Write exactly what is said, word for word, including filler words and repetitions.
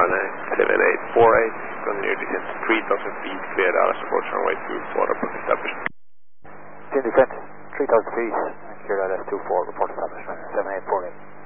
runway seven eight four eight, continue descent three thousand feet, clear Dallas approach runway two four, report established. Descent three thousand feet, clear Dallas two four, report established, seven eight four eight.